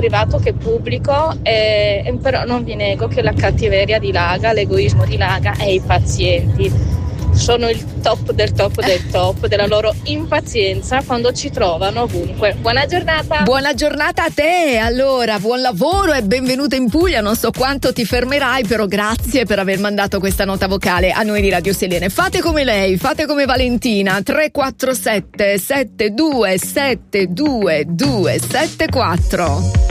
privato che pubblico, però non vi nego che la cattiveria dilaga, l'egoismo dilaga e i pazienti sono il top del top del top della loro impazienza quando ci trovano ovunque. Buona giornata! Buona giornata a te, allora, buon lavoro e benvenuta in Puglia. Non so quanto ti fermerai, però grazie per aver mandato questa nota vocale a noi di Radio Selene. Fate come lei, fate come Valentina. 347 72 72 274.